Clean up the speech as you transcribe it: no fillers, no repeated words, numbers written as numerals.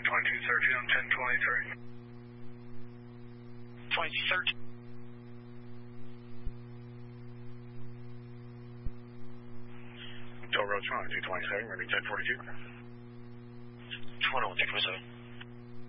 2213 on 1023. 2213. Toll Road Toronto 227, ready 1042. Toronto 227.